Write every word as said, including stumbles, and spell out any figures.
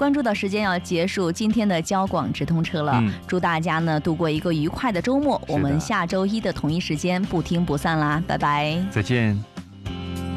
关注到时间要结束今天的交广直通车了，嗯、祝大家呢度过一个愉快的周末。我们下周一的同一时间不听不散啦，拜拜， 再见。